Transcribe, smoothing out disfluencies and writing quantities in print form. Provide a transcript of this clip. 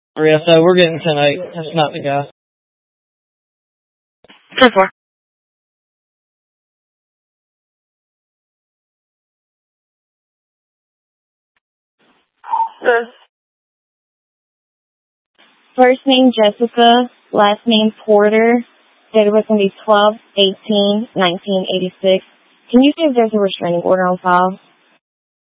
Yeah, so we're getting 10-8. That's not the guy. 10-4. First name Jessica, last name Porter. Date of birth going to be 12/18/1986. Can you see if there's a restraining order on file?